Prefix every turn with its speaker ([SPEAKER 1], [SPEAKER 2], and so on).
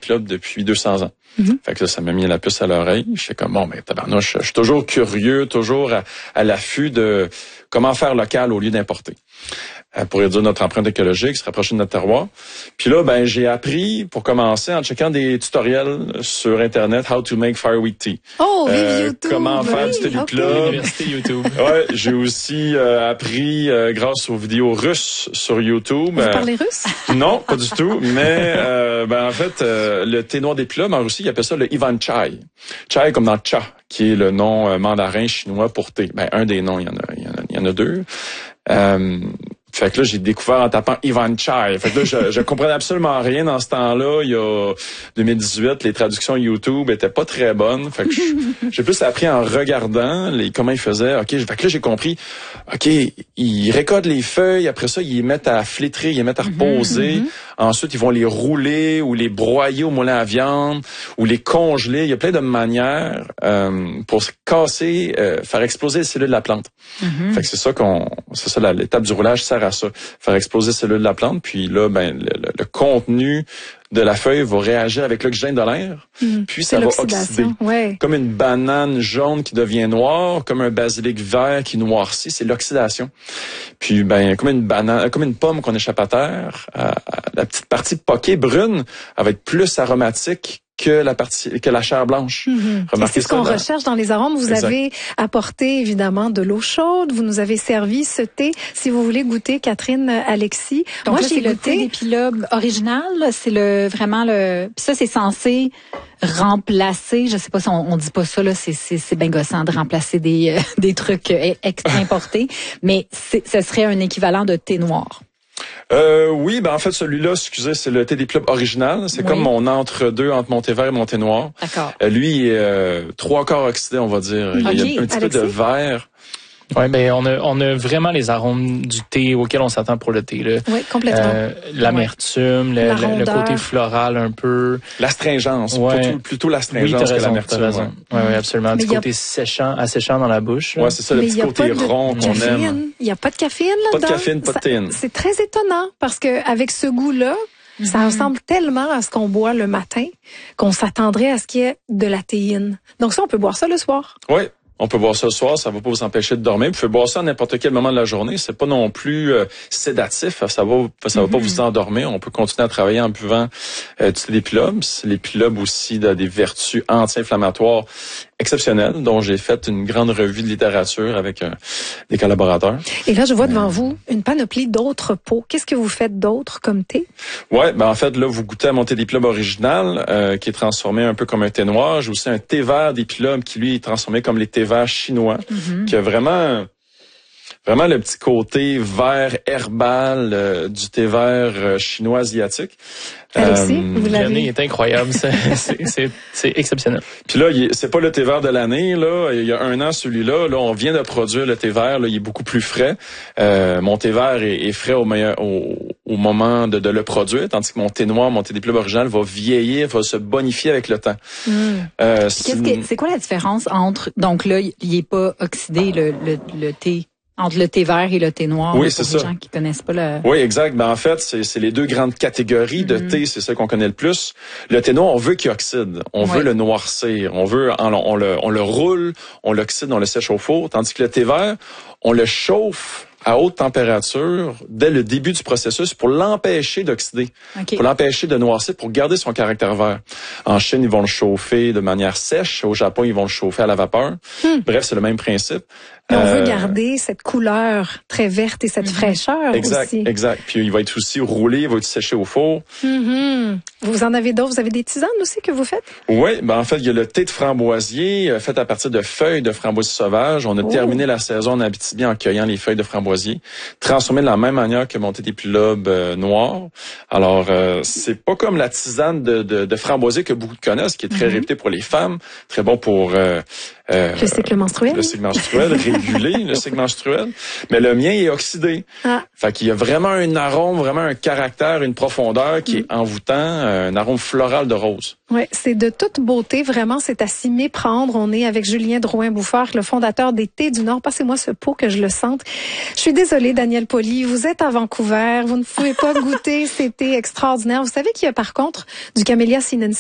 [SPEAKER 1] Club depuis 200 ans. Fait que là, ça m'a mis la puce à l'oreille. J'étais comme, bon, ben, tabarnouche, je suis toujours curieux, toujours à l'affût de comment faire local au lieu d'importer. Pour réduire notre empreinte écologique, se rapprocher de notre terroir. Puis là, ben, j'ai appris, pour commencer, en checkant des tutoriels sur Internet, how to make fireweed tea.
[SPEAKER 2] Oh, YouTube.
[SPEAKER 1] Comment faire du thé du club.
[SPEAKER 3] Université YouTube.
[SPEAKER 1] Ouais, j'ai aussi appris grâce aux vidéos russes sur YouTube.
[SPEAKER 2] Vous parlez russe?
[SPEAKER 1] Non, pas du tout. Mais ben en fait, le thé noir des clubs en Russie, ils appellent ça le Ivan Chai. Chai comme dans cha, qui est le nom mandarin chinois pour thé. Ben un des noms, il y en a deux. Fait que là, j'ai découvert en tapant Ivan Chai. Fait que là, je comprenais absolument rien dans ce temps-là. Il y a 2018, les traductions YouTube étaient pas très bonnes. Fait que j'ai plus appris en regardant comment ils faisaient. OK, fait que là, j'ai compris. OK, ils récoltent les feuilles. Après ça, ils les mettent à flétrer, ils les mettent à reposer. Ensuite, ils vont les rouler ou les broyer au moulin à viande ou les congeler. Il y a plein de manières pour se casser, faire exploser les cellules de la plante. Fait que c'est ça l'étape du roulage sert à ça, faire exploser les cellules de la plante. Puis là, ben le contenu de la feuille va réagir avec l'oxygène de l'air, puis ça va oxyder.
[SPEAKER 2] Ouais.
[SPEAKER 1] Comme une banane jaune qui devient noire, comme un basilic vert qui noircit, c'est l'oxydation. Puis ben comme une pomme qu'on échappe à terre, la petite partie poquée brune, elle va être plus aromatique que la chair blanche.
[SPEAKER 2] C'est ce qu'on recherche dans les arômes. Vous avez apporté évidemment de l'eau chaude. Vous nous avez servi ce thé. Si vous voulez goûter, Catherine, Alexis.
[SPEAKER 4] Donc
[SPEAKER 2] moi,
[SPEAKER 4] là, c'est le thé d'Épilobe original. C'est puis ça, c'est censé remplacer. Je sais pas si on dit pas ça là. C'est bien gossant de remplacer des trucs importés. Mais ce serait un équivalent de thé noir.
[SPEAKER 1] Oui, ben en fait celui-là, c'est le thé des clubs original. C'est comme mon entre-deux entre mon thé vert et mon thé noir.
[SPEAKER 4] D'accord.
[SPEAKER 1] Lui, il est 3/4 oxydé, on va dire. Il y a un petit peu de vert.
[SPEAKER 3] Oui, ben on a vraiment les arômes du thé auxquels on s'attend pour le thé. Là.
[SPEAKER 2] Oui, complètement.
[SPEAKER 3] L'amertume, le côté floral un peu.
[SPEAKER 1] L'astringence, plutôt l'astringence que l'amertume.
[SPEAKER 3] Oui, absolument. Du côté asséchant dans la bouche.
[SPEAKER 1] Oui, c'est ça, le petit côté rond qu'on aime.
[SPEAKER 2] Il n'y a pas de caféine là-dedans.
[SPEAKER 1] Pas de caféine, pas de théine.
[SPEAKER 2] C'est très étonnant parce que avec ce goût-là, ça ressemble tellement à ce qu'on boit le matin qu'on s'attendrait à ce qu'il y ait de la théine. Donc ça, on peut boire ça le soir.
[SPEAKER 1] Oui. On peut boire ça le soir, ça va pas vous empêcher de dormir. Vous pouvez boire ça à n'importe quel moment de la journée. C'est pas non plus sédatif. Ça va pas vous endormir. On peut continuer à travailler en buvant du thé d'Épilobe. L'Épilobe aussi a des vertus anti-inflammatoires exceptionnelles, dont j'ai fait une grande revue de littérature avec des collaborateurs.
[SPEAKER 2] Et là, je vois devant vous une panoplie d'autres pots. Qu'est-ce que vous faites d'autre comme thé? Ouais,
[SPEAKER 1] ben en fait, là, vous goûtez à mon thé d'Épilobe original, qui est transformé un peu comme un thé noir. J'ai aussi un thé vert d'Épilobe qui, lui, est transformé comme les thés verts chinois, qui a vraiment le petit côté vert herbal du thé vert chinois asiatique.
[SPEAKER 2] Alexis, vous l'avez?
[SPEAKER 3] Il est incroyable, c'est exceptionnel.
[SPEAKER 1] Puis là, c'est pas le thé vert de l'année, là. Il y a un an, celui-là, là, on vient de produire le thé vert, là, il est beaucoup plus frais. Mon thé vert est frais au moment de le produire, tandis que mon thé noir, mon thé d'Épilobe original va vieillir, va se bonifier avec le temps.
[SPEAKER 4] C'est quoi la différence entre, donc là, il est pas oxydé, le thé? Entre le thé vert et le thé noir,
[SPEAKER 1] oui,
[SPEAKER 4] pour
[SPEAKER 1] c'est
[SPEAKER 4] les
[SPEAKER 1] ça.
[SPEAKER 4] gens qui connaissent pas le...
[SPEAKER 1] Oui, exact. Ben, en fait, c'est les deux grandes catégories de thé, c'est ça qu'on connaît le plus. Le thé noir, on veut qu'il oxyde. On veut le noircir. On le roule, on l'oxyde, on le sèche au four. Tandis que le thé vert, on le chauffe à haute température dès le début du processus pour l'empêcher d'oxyder, pour l'empêcher de noircir, pour garder son caractère vert. En Chine, ils vont le chauffer de manière sèche. Au Japon, ils vont le chauffer à la vapeur. Bref, c'est le même principe.
[SPEAKER 2] Mais on veut garder cette couleur très verte et cette fraîcheur aussi.
[SPEAKER 1] Exact. Puis il va être aussi roulé, il va être séché au four.
[SPEAKER 2] Vous en avez d'autres? Vous avez des tisanes aussi que vous faites?
[SPEAKER 1] Oui, ben en fait, il y a le thé de framboisier fait à partir de feuilles de framboisier sauvage. On a terminé la saison en Abitibi en cueillant les feuilles de framboisier, transformé de la même manière que mon thé d'Épilobe noir. Alors, c'est pas comme la tisane de framboisier que beaucoup connaissent, qui est très réputée pour les femmes, très bon pour
[SPEAKER 2] le cycle menstruel.
[SPEAKER 1] Le cycle menstruel, réguler le cycle menstruel. Mais le mien est oxydé. Fait qu'il y a vraiment un arôme, vraiment un caractère, une profondeur qui est envoûtant, un arôme floral de rose.
[SPEAKER 2] Oui, c'est de toute beauté, vraiment, c'est à s'y méprendre. On est avec Julien Drouin-Bouffard, le fondateur des Thés du Nord. Passez-moi ce pot que je le sente. Je suis désolée, Daniel Pauly, vous êtes à Vancouver, vous ne pouvez pas goûter ces thés extraordinaires. Vous savez qu'il y a par contre du Camellia sinensis